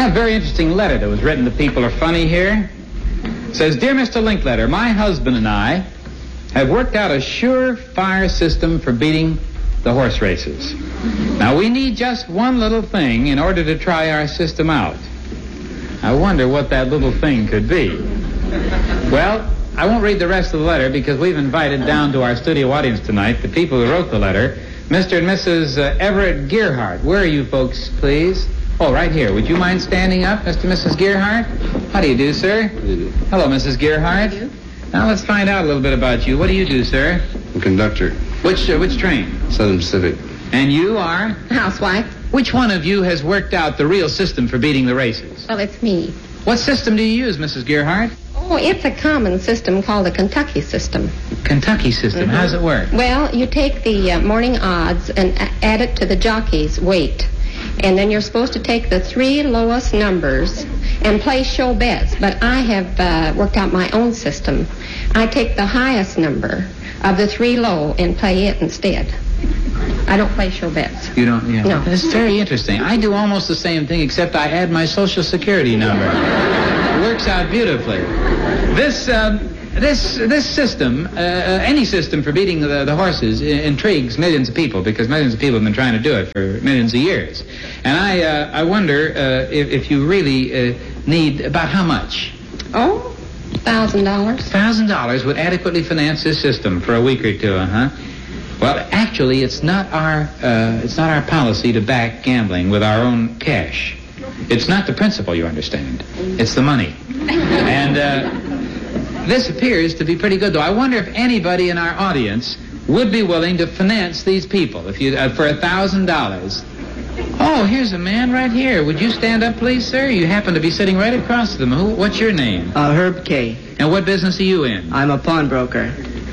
have a very interesting letter that was written to People Are Funny here. It says, Dear Mr. Linkletter, my husband and I have worked out a surefire system for beating the horse races. Now, we need just one little thing in order to try our system out. I wonder what that little thing could be. Well, I won't read the rest of the letter because we've invited down to our studio audience tonight the people who wrote the letter, Mr. and Mrs. Everett Gearhart. Where are you folks, please? Oh, right here. Would you mind standing up, Mr. and Mrs. Gearhart? How do you do, sir? How do you do? Hello, Mrs. Gearhart. How do you do? Now let's find out a little bit about you. What do you do, sir? I'm a conductor. Which train? Southern Pacific. And you are? Housewife. Which one of you has worked out the real system for beating the races? Well, it's me. What system do you use, Mrs. Gearhart? Oh, it's a common system called the Kentucky system. Kentucky system. Mm-hmm. How does it work? Well, you take the morning odds and add it to the jockey's weight. And then you're supposed to take the 3 lowest numbers and play show bets. But I have worked out my own system. I take the highest number of the 3 low and play it instead. I don't play show bets. You don't? Yeah. No. That's very interesting. I do almost the same thing, except I add my Social Security number. It works out beautifully. This system, any system for beating the horses, intrigues millions of people because millions of people have been trying to do it for millions of years. And I wonder if you really need about how much? Oh, $1,000. $1,000 would adequately finance this system for a week or two, huh? Well, actually, it's not our policy to back gambling with our own cash. It's not the principle, you understand. It's the money. And this appears to be pretty good, though. I wonder if anybody in our audience would be willing to finance these people if you for $1,000. Oh, here's a man right here. Would you stand up, please, sir? You happen to be sitting right across from them. What's your name? Herb K. And what business are you in? I'm a pawnbroker.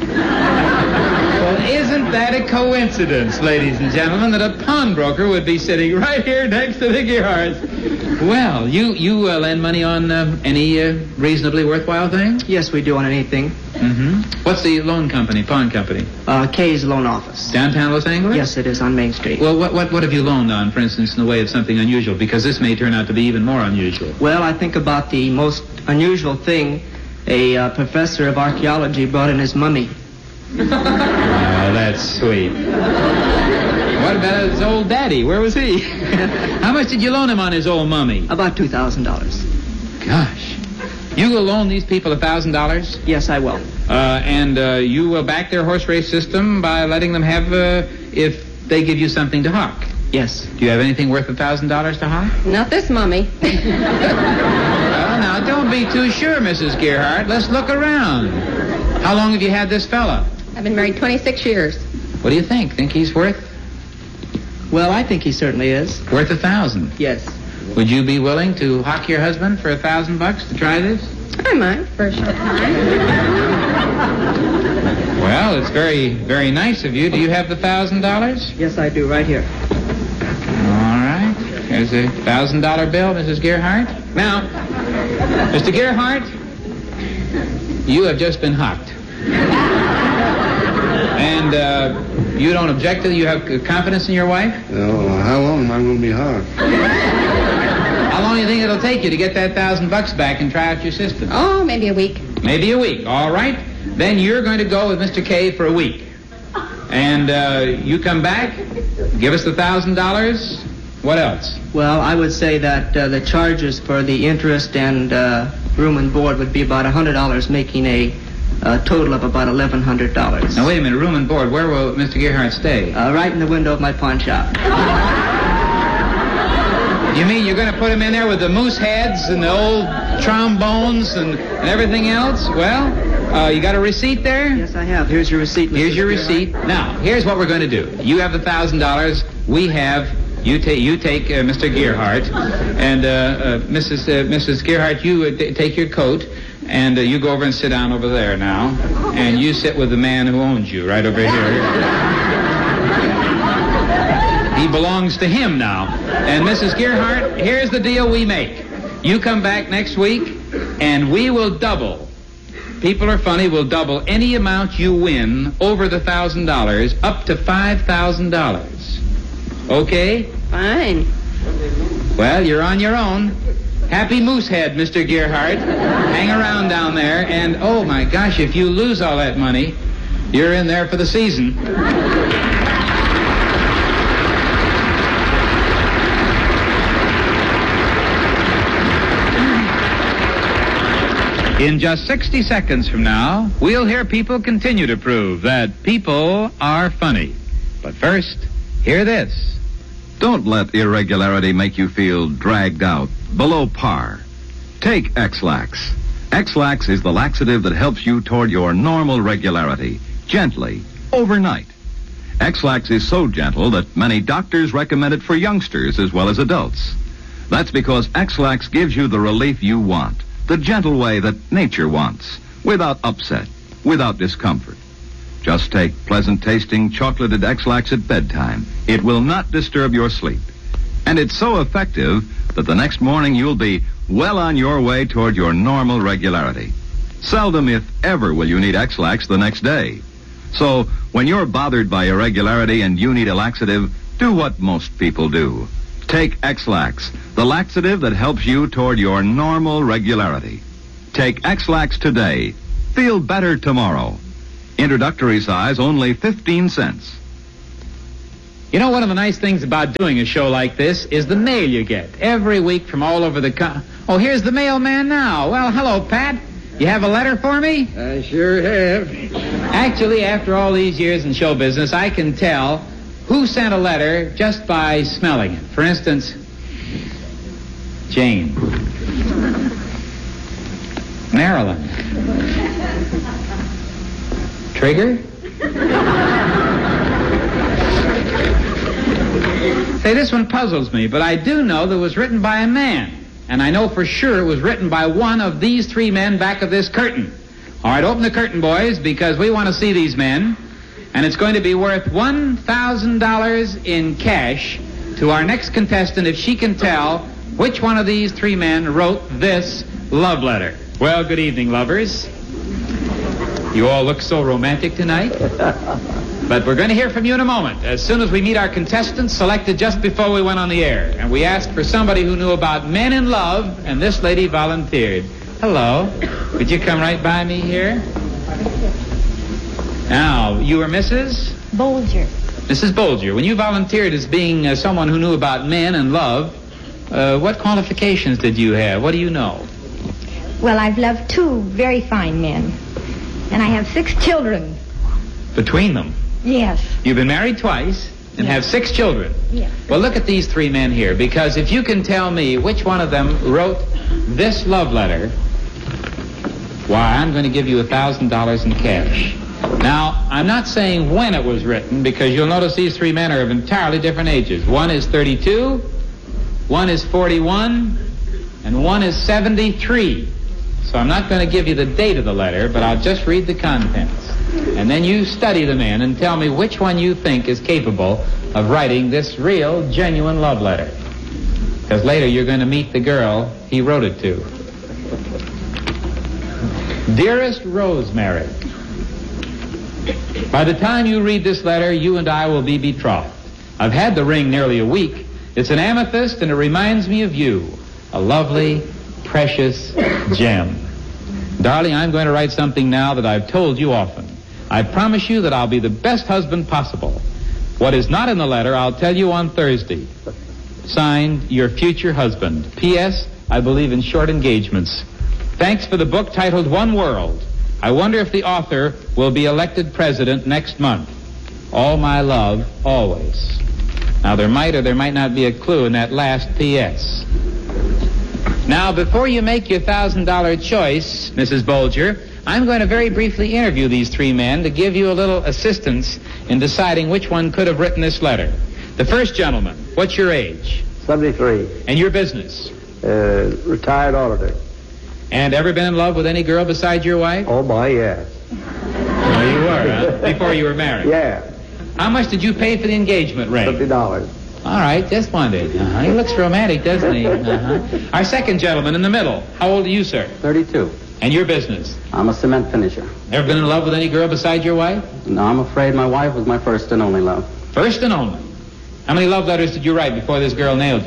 Well, isn't that a coincidence, ladies and gentlemen, that a pawnbroker would be sitting right here next to the Gearharts? Well, you lend money on any reasonably worthwhile thing? Yes, we do on anything. Mm-hmm. What's the loan company, pawn company? K's Loan Office. Downtown Los Angeles? Yes, it is on Main Street. Well, what have you loaned on, for instance, in the way of something unusual? Because this may turn out to be even more unusual. Well, I think about the most unusual thing. A professor of archaeology brought in his mummy. Oh, that's sweet. What about his old daddy? Where was he? How much did you loan him on his old mummy? About $2,000. Gosh. You will loan these people $1,000? Yes, I will. And you will back their horse race system by letting them have, if they give you something to hawk? Yes. Do you have anything worth $1,000 to hawk? Not this mummy. Well, now, don't be too sure, Mrs. Gearhart. Let's look around. How long have you had this fella? I've been married 26 years. What do you think? Think he's worth? Well, I think he certainly is. Worth $1,000? Yes. Would you be willing to hawk your husband for $1,000 to try this? I might, for a short time. Well, it's very, very nice of you. Do you have the $1,000? Yes, I do, right here. All right. Here's a $1,000 bill, Mrs. Gearhart. Now, Mr. Gearhart, you have just been hawked. And you don't object to it? You have confidence in your wife? No, how long am I going to be hard? How long do you think it'll take you to get that $1,000 back and try out your system? Oh, maybe a week. Maybe a week. All right. Then you're going to go with Mr. K for a week. And you come back, give us the $1,000. What else? Well, I would say that the charges for the interest and room and board would be about $100, making a total of about $1,100. Now, wait a minute. Room and board. Where will Mr. Gearhart stay? Right in the window of my pawn shop. You mean you're going to put him in there with the moose heads and the old trombones and everything else? Well, you got a receipt there? Yes, I have. Here's your receipt, Mr. Here's your receipt. Now, here's what we're going to do. You have the $1,000. We have... You take Mr. Gearhart, and Mrs. Gearhart, you take your coat, and you go over and sit down over there now, and you sit with the man who owns you right over here. He belongs to him now. And Mrs. Gearhart, here's the deal we make. You come back next week, and we will double. People Are Funny will double any amount you win over the $1,000 up to $5,000. Okay? Fine. Well, you're on your own. Happy Moosehead, Mr. Gearhart. Hang around down there, and oh my gosh, if you lose all that money, you're in there for the season. In just 60 seconds from now, we'll hear people continue to prove that people are funny. But first, hear this. Don't let irregularity make you feel dragged out, below par. Take X-Lax. X-Lax is the laxative that helps you toward your normal regularity, gently, overnight. X-Lax is so gentle that many doctors recommend it for youngsters as well as adults. That's because X-Lax gives you the relief you want, the gentle way that nature wants, without upset, without discomfort. Just take pleasant-tasting chocolated X-Lax at bedtime. It will not disturb your sleep. And it's so effective that the next morning you'll be well on your way toward your normal regularity. Seldom, if ever, will you need X-Lax the next day. So, when you're bothered by irregularity and you need a laxative, do what most people do. Take X-Lax, the laxative that helps you toward your normal regularity. Take X-Lax today. Feel better tomorrow. Introductory size, only 15 cents. You know, one of the nice things about doing a show like this is the mail you get every week from all over the Oh, here's the mailman now. Well, hello, Pat. You have a letter for me? I sure have. Actually, after all these years in show business, I can tell who sent a letter just by smelling it. For instance, Jane. Marilyn. Trigger? Say, this one puzzles me, but I do know that it was written by a man. And I know for sure it was written by one of these three men back of this curtain. All right, open the curtain, boys, because we want to see these men. And it's going to be worth $1,000 in cash to our next contestant if she can tell which one of these three men wrote this love letter. Well, good evening, lovers. You all look so romantic tonight. But we're going to hear from you in a moment, as soon as we meet our contestants selected just before we went on the air. And we asked for somebody who knew about men in love, and this lady volunteered. Hello. Could you come right by me here? Now, you were Mrs.? Bolger. Mrs. Bolger. When you volunteered as being someone who knew about men and love, what qualifications did you have? What do you know? Well, I've loved two very fine men. And I have 6 children. Between them? Yes. You've been married twice and have 6 children? Yes. Well, look at these three men here, because if you can tell me which one of them wrote this love letter, why, I'm going to give you $1,000 in cash. Now, I'm not saying when it was written, because you'll notice these three men are of entirely different ages. One is 32, one is 41, and one is 73. So I'm not going to give you the date of the letter, but I'll just read the contents. And then you study the men and tell me which one you think is capable of writing this real, genuine love letter. Because later you're going to meet the girl he wrote it to. Dearest Rosemary, by the time you read this letter, you and I will be betrothed. I've had the ring nearly a week. It's an amethyst, and it reminds me of you, a lovely, precious gem. Darling, I'm going to write something now that I've told you often. I promise you that I'll be the best husband possible. What is not in the letter, I'll tell you on Thursday. Signed, your future husband. P.S. I believe in short engagements. Thanks for the book titled One World. I wonder if the author will be elected president next month. All my love, always. Now, there might or there might not be a clue in that last P.S. Now, before you make your $1,000 choice, Mrs. Bolger, I'm going to very briefly interview these three men to give you a little assistance in deciding which one could have written this letter. The first gentleman, what's your age? 73. And your business? Retired auditor. And ever been in love with any girl besides your wife? Oh, my, yes. Oh, you were, huh? Before you were married? Yeah. How much did you pay for the engagement ring? $50. All right, just wondered. He looks romantic, doesn't he? Our second gentleman in the middle. How old are you, sir? 32. And your business? I'm a cement finisher. Ever been in love with any girl besides your wife? No, I'm afraid my wife was my first and only love. First and only. How many love letters did you write before this girl nailed you?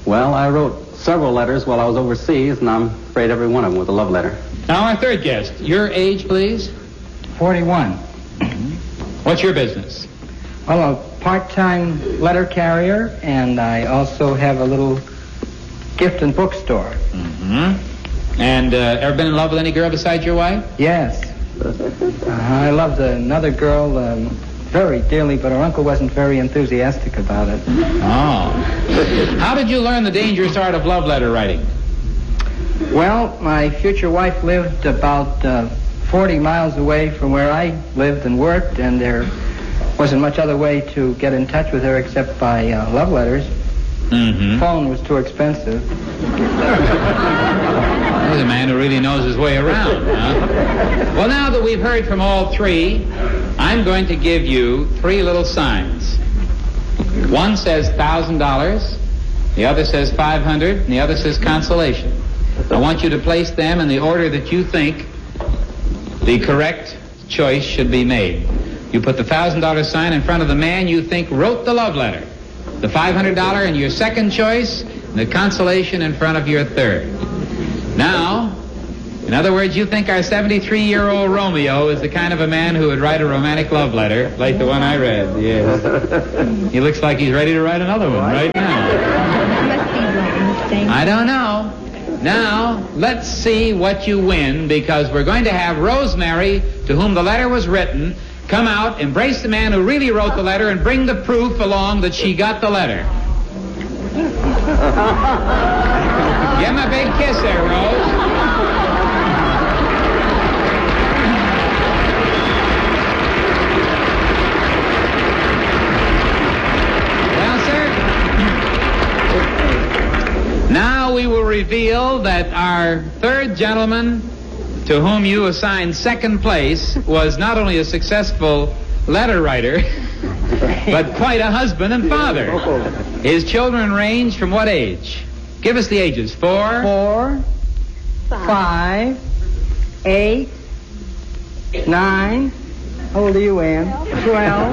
Well, I wrote several letters while I was overseas, and I'm afraid every one of them was a love letter. Now, our third guest. Your age, please? 41. What's your business? Well, a part-time letter carrier, and I also have a little gift and bookstore. Mm-hmm. And ever been in love with any girl besides your wife? Yes. I loved another girl very dearly, but her uncle wasn't very enthusiastic about it. Oh. How did you learn the dangerous art of love letter writing? Well, my future wife lived about 40 miles away from where I lived and worked, and there wasn't much other way to get in touch with her except by love letters. Mm-hmm. Phone was too expensive. There's a man who really knows his way around, huh? Well, now that we've heard from all three, I'm going to give you three little signs. One says $1,000, the other says $500, and the other says consolation. I want you to place them in the order that you think the correct choice should be made. You put the $1,000 sign in front of the man you think wrote the love letter, the $500 in your second choice, and the consolation in front of your third. Now, in other words, you think our 73-year-old Romeo is the kind of a man who would write a romantic love letter, like the one I read. Yes. He looks like he's ready to write another one right now. Must be wrong, I don't know. Now, let's see what you win, because we're going to have Rosemary, to whom the letter was written, come out, embrace the man who really wrote the letter, and bring the proof along that she got the letter. Give him a big kiss there, Rose. Well, sir, now we will reveal that our third gentleman, to whom you assigned second place, was not only a successful letter writer, but quite a husband and father. His children range from what age? Give us the ages. 4, 5, 8, 9. How old are you, Ann? 12,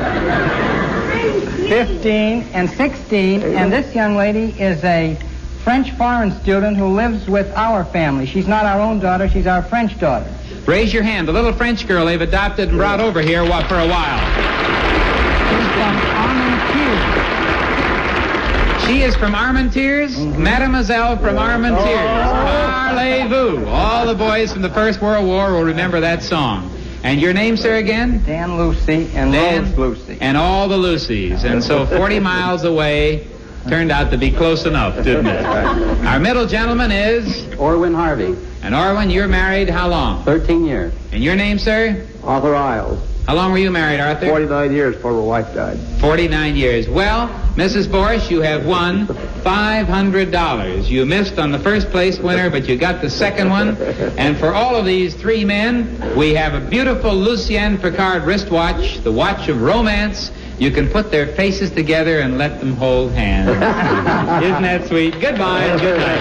15, and 16. And this young lady is a French foreign student who lives with our family. She's not our own daughter, she's our French daughter. Raise your hand. The little French girl they've adopted and brought over here for a while. She's from Armentières. She is from Armentières? Mm-hmm. Mademoiselle from Armentières. Parlez-vous. All the boys from the First World War will remember that song. And your name, sir, again? Dan Lucy and Dan, Rose Lucy. And all the Lucys. And so 40 miles away turned out to be close enough, didn't it? Our middle gentleman is? Orwin Harvey, And Orwin, you're married how long? 13 years. And your name, sir? Arthur Isles. How long were you married, Arthur? 49 years before my wife died. 49 years. Well, Mrs. Borsch, you have won $500. You missed on the first place winner, but you got the second one. And for all of these three men, we have a beautiful Lucien Picard wristwatch, the watch of romance. You can put their faces together and let them hold hands. Isn't that sweet? Goodbye and good night.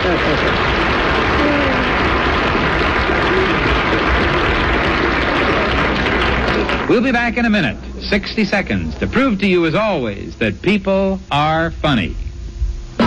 We'll be back in a minute, 60 seconds, to prove to you as always that people are funny.